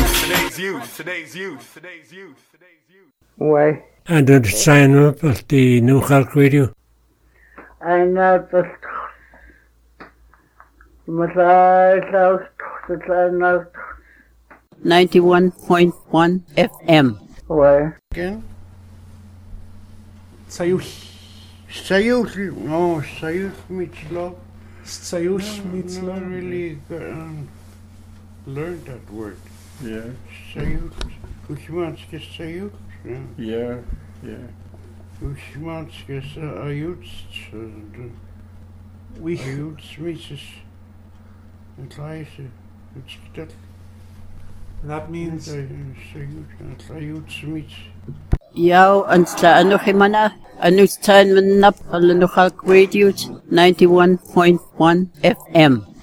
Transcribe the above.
Why? And then sign up at the New Halk Radio. I know the Massage 91.1 FM. Why? Again? Sayush. Sayush, no, Sayush Mitzlo. Sayush I Mitzla. really learned that word. Yeah. Sayush. Ushmanske Sayush. Yeah. Ushmanske Sayush. We. Sayush Mitzes. And Klaise. Utskitat. That means. Sayush Mitz. Yaw, and sa ano himana, ano sa nap, New Halk Radio 91.1 FM.